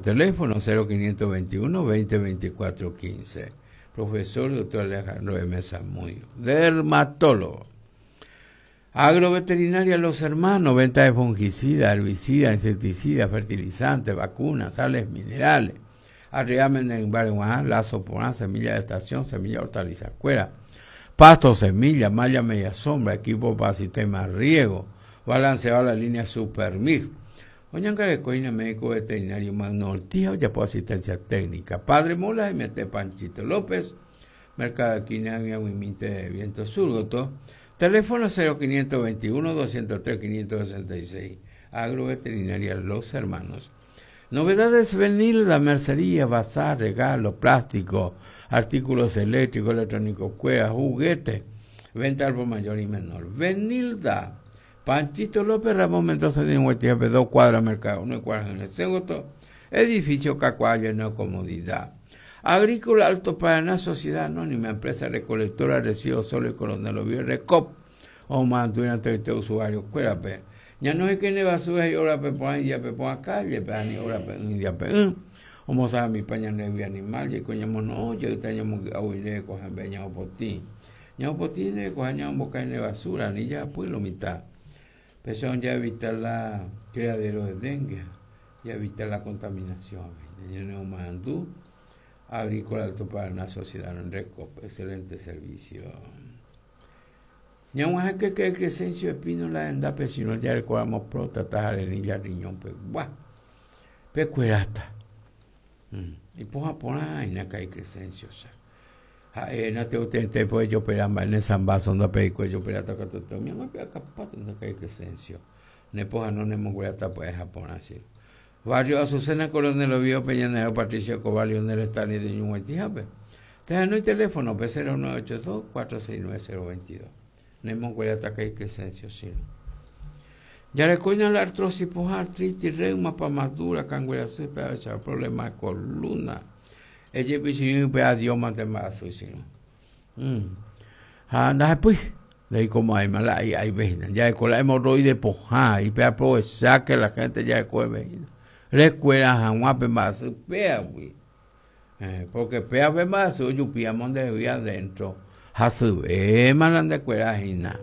teléfono 0521-2024-15. Profesor Dr. Alejandro M. Zamudio, dermatólogo. Agroveterinaria Los Hermanos, venta de fungicida, herbicida, insecticida, fertilizantes, vacunas, sales minerales, arreamen en Bariguaján, lazo porán, semilla de estación, semilla hortaliza escuela, pasto, semilla, malla media sombra, equipo para sistema riego, balanceado la línea Supermir. Oñanca Coina, médico veterinario Magno Ortiz, ya por asistencia técnica. Padre Mola, MT Panchito López, Mercado de Quina, Wimite de Viento Surgoto. Teléfono 0521-203-566. Agroveterinaria Los Hermanos. Novedades Venilda, mercería, bazar, regalo, plástico, artículos eléctricos, electrónicos, cuevas, juguetes, venta al por mayor y menor. Venilda. Panchito López, Ramón Mendoza de Huetiape, 2 cuadras Mercado, 1 cuadras en el Segundo, edificio Cacuaya, no comodidad. Agrícola Alto Paraná, Sociedad Anónima, empresa recolectora, residuos sólidos, Coronel Oviedo, Recop, o mantuina de usuario, cuérape. Ya no es que ne basura y ahora pepoan ya pepoan calle, pero ni ahora ya pe. Como sabe mi paña nevi animal, y coñamos no, ya teníamos a huir cojan beña o potí. Ya o potí ne cojan un boca de basura, ni ya pues lo mitad. Pensaron ya evitar la criadero de dengue, ya evitar la contaminación. Neumandú, Agrícola Alto Paraná, Sociedad en Recop, excelente servicio. Ya un que Crescencio Espínola en da pesino ya recordamos prota, tajarenilla, riñón, pues guau, pecuerata. Y poja por en acá hay Crescencio, o sea. No te usted puede yo operar en San Baso, donde pedico yo operar hasta que mi mamá pega capaz de acá hay Crescencio. Nepoja no nemo hasta pues Japón así. Barrio Azucena Coronel Oviedo Peñanero Patricio Cobal Leonel Stanley de Ñuhuetijape. Te no hay teléfono P0982-469-022. Nemo hasta acá hay Crescencio, sí. Ya recuerdan la artrosis, poja, artritis, reuma, pamadura, canguera, problemas de columna. Ella pidió que a Dios mantenga su sino. Anda pues, de como hay mala hay veces ya con la hemorroide poja y para aprovechar que la gente ya recuerda. Recuerda jamás más pea güey. Porque pea más yo piamos de hoy adentro. Hace malan de cuera hina.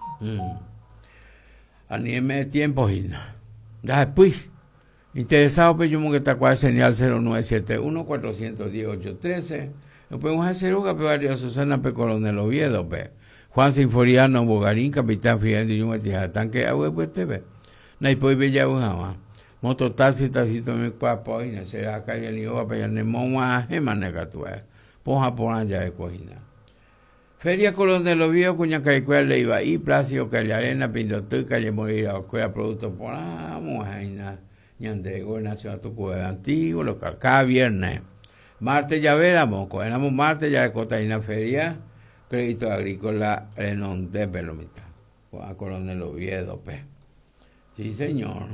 A nivel de tiempo hina. Ya pues. Interesado, pues yo que está cual señal 0971-410-813. Nos podemos hacer un capevario Susana P. Coronel Oviedo, pe. Juan Sinforiano Bogarín, Capitán Fidel de Yuma, tanque agua, pues te ve. No hay pues bella una. Mototaxi, tacito, mi cuerpo, y no será acá y el lío, para allá, no a gema negatua. Ponja por allá de cojina. Feria Coronel Oviedo, cuña caicuel le iba y Plácido, Calle Arena, Pindotu, Calle Morir, Cueva, Producto por la mujer. Ñande gobernación a tu cueva antiguo, local, cada viernes. Martes ya veramos, éramos martes ya de Cotaína Feria, crédito agrícola en de Pelomita, a Coronel Oviedo, pe. Sí, señor.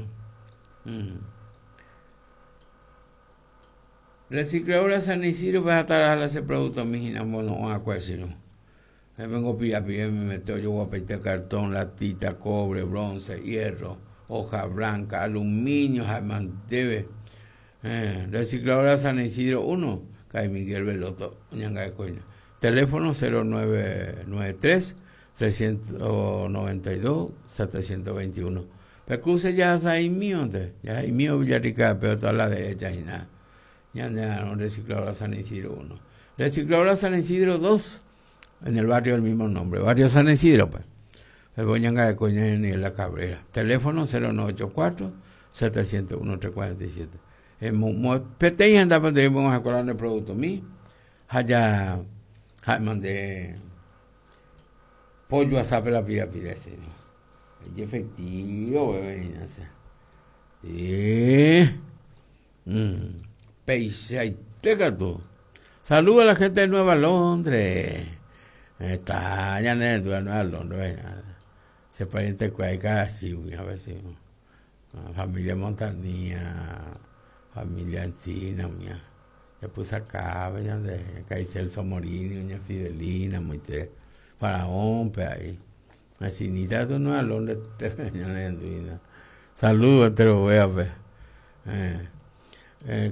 Recicladora San Isidro, vas a estar a ese producto, mi hija, bueno, a cuestionar. Me vengo a pillar, me meto, yo voy a pedir cartón, latita, cobre, bronce, hierro, hoja blanca, aluminio, debe. Recicladora San Isidro 1, Calle Miguel Veloto, Ñanga de Coina. Teléfono 0993-392-721. Percurse ya hay mío, Villarrica, pero toda la derecha y nada. Ya no, Recicladora San Isidro 1. Recicladora San Isidro 2, en el barrio del mismo nombre, barrio San Isidro, pues. El Boñanga de Coña y la Cabrera. Teléfono 0984-701-347. Peteña andaba de vamos a acordar el producto mío. Allá mandé pollo a saber la pira ese. Y efectivo, Peixe y tecato. Saluda a la gente de Nueva Londres. Está allá en Nueva Londres. Se pariente que hay casi, a ver si familia Montanía, familia Encina, mía. Le puse acá, vean de hay Celso Morini, doña Fidelina, mucho Faraón, pe ahí. Así ni tanto no a Londres te venían en Saludos, te lo voy a ver.